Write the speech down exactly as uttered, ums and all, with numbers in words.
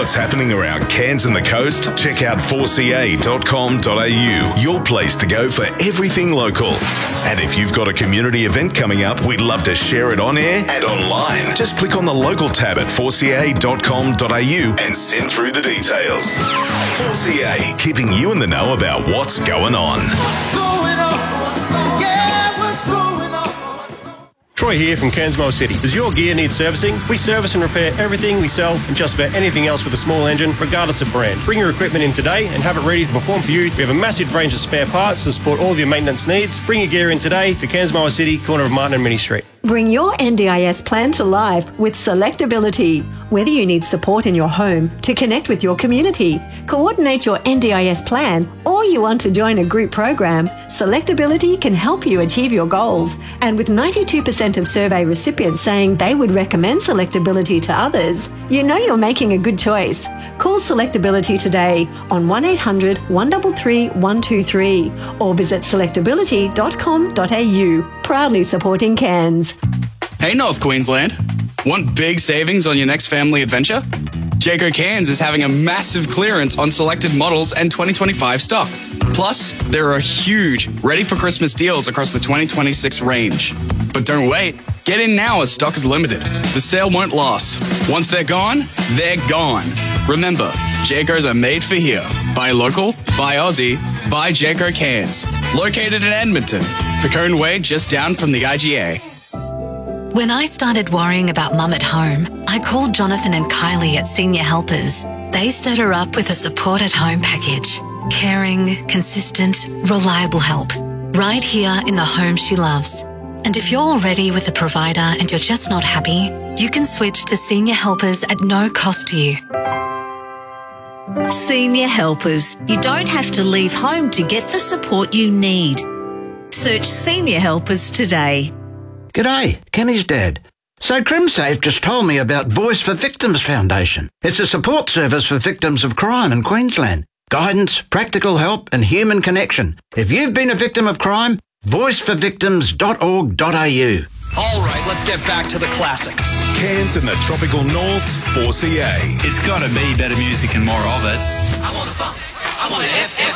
what's happening around Cairns and the coast? Check out four c a dot com dot a u, your place to go for everything local. And if you've got a community event coming up, we'd love to share it on air and online. Just click on the local tab at four c a dot com dot a u and send through the details. four C A, keeping you in the know about what's going on. What's going on? What's going on? Yeah, what's going on? Troy here from Cairns City. Does your gear need servicing? We service and repair everything we sell and just about anything else with a small engine, regardless of brand. Bring your equipment in today and have it ready to perform for you. We have a massive range of spare parts to support all of your maintenance needs. Bring your gear in today to Cairns City, corner of Martin and Minnie Street. Bring your N D I S plan to life with Selectability. Whether you need support in your home to connect with your community, coordinate your N D I S plan, or you want to join a group program, Selectability can help you achieve your goals. And with ninety-two percent of survey recipients saying they would recommend Selectability to others, you know you're making a good choice. Call Selectability today on one eight hundred, one three three, one two three or visit selectability dot com dot a u. Proudly supporting Cairns. Hey North Queensland, want big savings on your next family adventure? Jayco Cairns is having a massive clearance on selected models and twenty twenty-five stock. Plus, there are huge ready for Christmas deals across the twenty twenty-six range. But don't wait, get in now as stock is limited. The sale won't last. Once they're gone, they're gone. Remember, Jaycos are made for here. Buy local, buy Aussie, buy Jayco Cairns. Located in Edmonton, Picone Way just down from the I G A. When I started worrying about Mum at home, I called Jonathan and Kylie at Senior Helpers. They set her up with a support at home package. Caring, consistent, reliable help. Right here in the home she loves. And if you're already with a provider and you're just not happy, you can switch to Senior Helpers at no cost to you. Senior Helpers. You don't have to leave home to get the support you need. Search Senior Helpers today. G'day, Kenny's dad. So CrimSafe just told me about Voice for Victims Foundation. It's a support service for victims of crime in Queensland. Guidance, practical help and human connection. If you've been a victim of crime, voice for victims dot org dot a u. All right, let's get back to the classics. Cairns and the tropical north's four C A. It's got to be better music and more of it. I want to funk. I want to F F.